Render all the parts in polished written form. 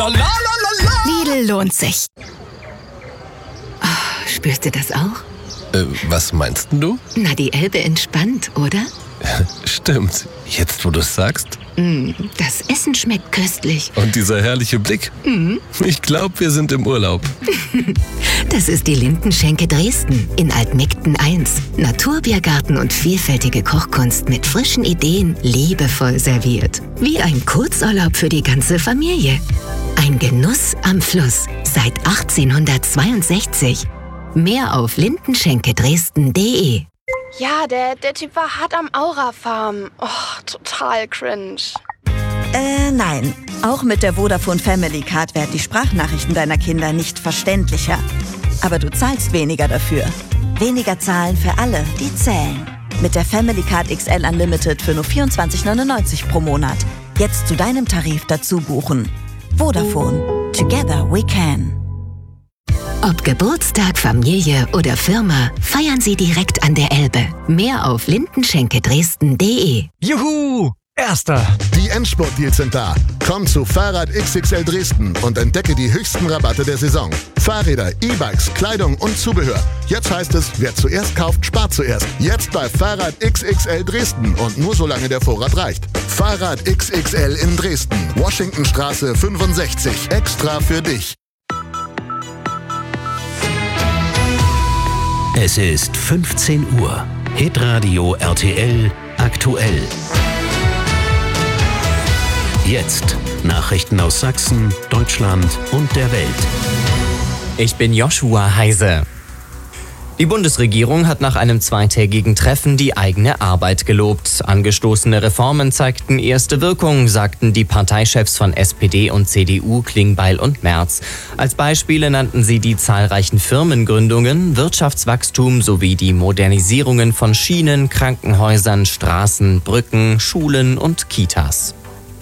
Lidl lohnt sich. Oh, spürst du das auch? Was meinst du? Na, die Elbe entspannt, oder? Stimmt. Jetzt, wo du es sagst. Das Essen schmeckt köstlich. Und dieser herrliche Blick. Ich glaube, wir sind im Urlaub. Das ist die Lindenschenke Dresden in Altmegden 1. Naturbiergarten und vielfältige Kochkunst mit frischen Ideen, liebevoll serviert. Wie ein Kurzurlaub für die ganze Familie. Ein Genuss am Fluss seit 1862. Mehr auf lindenschenkedresden.de. Ja, der Typ war hart am Aura-Farm. Oh, total cringe. Nein. Auch mit der Vodafone Family Card werden die Sprachnachrichten deiner Kinder nicht verständlicher. Aber du zahlst weniger dafür. Weniger zahlen für alle, die zählen. Mit der Family Card XL Unlimited für nur 24,99 pro Monat. Jetzt zu deinem Tarif dazu buchen. Vodafone. Together we can. Ob Geburtstag, Familie oder Firma, feiern Sie direkt an der Elbe. Mehr auf lindenschenkedresden.de. Juhu! Erster! Die Endspurt-Deals sind da. Komm zu Fahrrad XXL Dresden und entdecke die höchsten Rabatte der Saison. Fahrräder, E-Bikes, Kleidung und Zubehör. Jetzt heißt es, wer zuerst kauft, spart zuerst. Jetzt bei Fahrrad XXL Dresden und nur solange der Vorrat reicht. Fahrrad XXL in Dresden. Washingtonstraße 65. Extra für dich. Es ist 15 Uhr. Hitradio RTL aktuell. Jetzt Nachrichten aus Sachsen, Deutschland und der Welt. Ich bin Joshua Heise. Die Bundesregierung hat nach einem zweitägigen Treffen die eigene Arbeit gelobt. Angestoßene Reformen zeigten erste Wirkung, sagten die Parteichefs von SPD und CDU Klingbeil und Merz. Als Beispiele nannten sie die zahlreichen Firmengründungen, Wirtschaftswachstum sowie die Modernisierungen von Schienen, Krankenhäusern, Straßen, Brücken, Schulen und Kitas.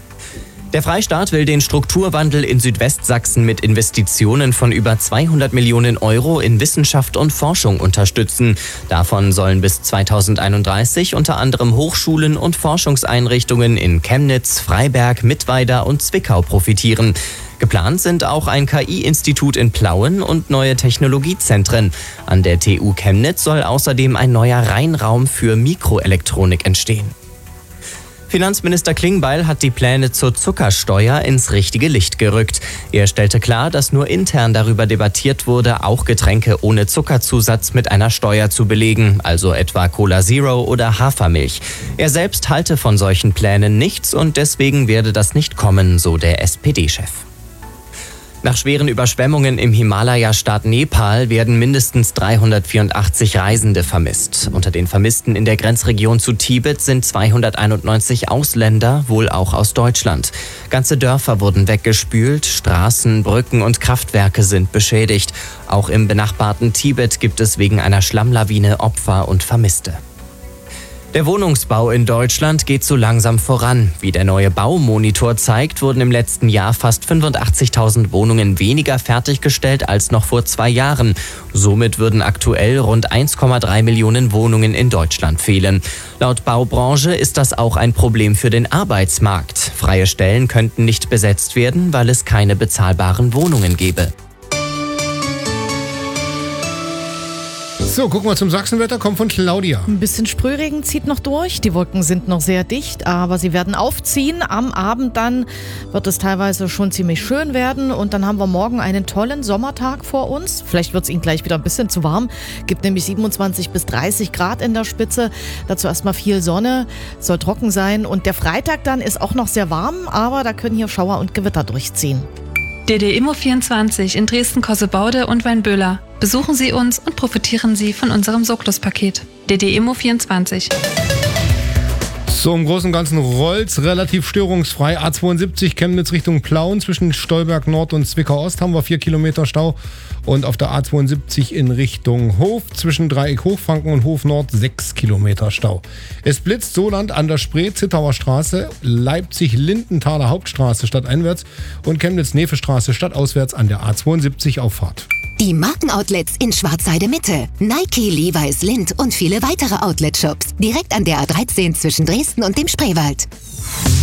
Der Freistaat will den Strukturwandel in Südwestsachsen mit Investitionen von über 200 Millionen Euro in Wissenschaft und Forschung unterstützen. Davon sollen bis 2031 unter anderem Hochschulen und Forschungseinrichtungen in Chemnitz, Freiberg, Mittweida und Zwickau profitieren. Geplant sind auch ein KI-Institut in Plauen und neue Technologiezentren. An der TU Chemnitz soll außerdem ein neuer Reinraum für Mikroelektronik entstehen. Finanzminister Klingbeil hat die Pläne zur Zuckersteuer ins richtige Licht gerückt. Er stellte klar, dass nur intern darüber debattiert wurde, auch Getränke ohne Zuckerzusatz mit einer Steuer zu belegen, also etwa Cola Zero oder Hafermilch. Er selbst halte von solchen Plänen nichts und deswegen werde das nicht kommen, so der SPD-Chef. Nach schweren Überschwemmungen im Himalaya-Staat Nepal werden mindestens 384 Reisende vermisst. Unter den Vermissten in der Grenzregion zu Tibet sind 291 Ausländer, wohl auch aus Deutschland. Ganze Dörfer wurden weggespült, Straßen, Brücken und Kraftwerke sind beschädigt. Auch im benachbarten Tibet gibt es wegen einer Schlammlawine Opfer und Vermisste. Der Wohnungsbau in Deutschland geht so langsam voran. Wie der neue Baumonitor zeigt, wurden im letzten Jahr fast 85.000 Wohnungen weniger fertiggestellt als noch vor 2 Jahren. Somit würden aktuell rund 1,3 Millionen Wohnungen in Deutschland fehlen. Laut Baubranche ist das auch ein Problem für den Arbeitsmarkt. Freie Stellen könnten nicht besetzt werden, weil es keine bezahlbaren Wohnungen gäbe. So, gucken wir zum Sachsenwetter, kommt von Claudia. Ein bisschen Sprühregen zieht noch durch, die Wolken sind noch sehr dicht, aber sie werden aufziehen. Am Abend dann wird es teilweise schon ziemlich schön werden und dann haben wir morgen einen tollen Sommertag vor uns. Vielleicht wird es Ihnen gleich wieder ein bisschen zu warm, gibt nämlich 27 bis 30 Grad in der Spitze. Dazu erstmal viel Sonne, soll trocken sein und der Freitag dann ist auch noch sehr warm, aber da können hier Schauer und Gewitter durchziehen. DD Immo 24 in Dresden-Kossebaude und Weinböhler. Besuchen Sie uns und profitieren Sie von unserem Soklos-Paket. DD Immo 24. So, im Großen und Ganzen rollt's relativ störungsfrei. A72 Chemnitz Richtung Plauen zwischen Stolberg Nord und Zwickau Ost haben wir 4 Kilometer Stau. Und auf der A72 in Richtung Hof zwischen Dreieck Hochfranken und Hof Nord 6 Kilometer Stau. Es blitzt Soland an der Spree, Zittauer Straße, Leipzig-Lindenthaler Hauptstraße stadteinwärts und Chemnitz-Nefe-Straße stadtauswärts an der A72 Auffahrt. Die Markenoutlets in Schwarzheide Mitte. Nike, Levi's, Lindt und viele weitere Outlet-Shops. Direkt an der A13 zwischen Dresden und dem Spreewald.